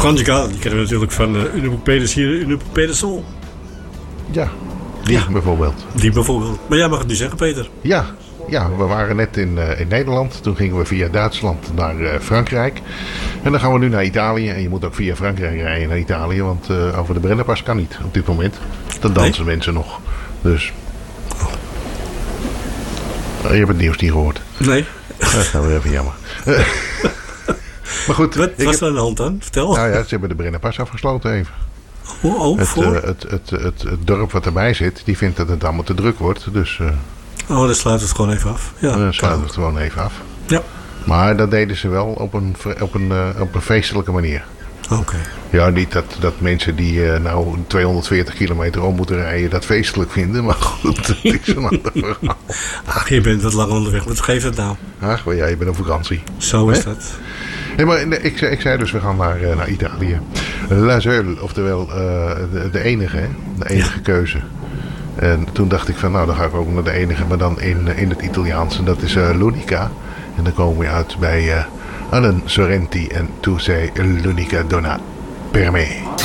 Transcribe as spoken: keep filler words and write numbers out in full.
Frangica, die kennen we natuurlijk van uh, Une Poupée de Cire, Une Poupée de Sol. Ja, die ja. bijvoorbeeld. Die bijvoorbeeld. Maar jij mag het nu zeggen, Peter. Ja, ja we waren net in, uh, in Nederland. Toen gingen we via Duitsland naar uh, Frankrijk. En dan gaan we nu naar Italië. En je moet ook via Frankrijk rijden naar Italië. Want uh, over de Brennerpas kan niet op dit moment. Dan dansen nee? mensen nog. Dus... Uh, je hebt het nieuws niet gehoord. Nee. Dat is nou weer even jammer. Maar goed. Wat was heb... er aan de hand dan? Vertel. Nou ja, ze hebben de Brennerpas afgesloten even. Oh, oh, het, voor? uh, het, het, het, het, het dorp wat erbij zit, die vindt dat het allemaal te druk wordt. Dus, uh, oh, dan sluiten we het gewoon even af. Ja, dan sluiten we het gewoon even af. Ja. Maar dat deden ze wel op een, op een, uh, op een feestelijke manier. Oké. Okay. Ja, niet dat, dat mensen die uh, nou tweehonderdveertig kilometer om moeten rijden dat feestelijk vinden. Maar goed, dat is een ander verhaal. Ach, je bent wat lang onderweg. Wat geeft het nou? Ach, maar ja, je bent op vakantie. Zo is He? dat. Nee, maar ik, ik zei dus, we gaan naar, uh, naar Italië. La Seule, oftewel uh, de, de enige, hè? De enige ja. keuze. En toen dacht ik van, nou, dan ga ik ook naar de enige, maar dan in, in het Italiaans. En dat is uh, L'Unica. En dan komen we uit bij uh, Alain Sorrenti en Tu sei l'unica donna per me.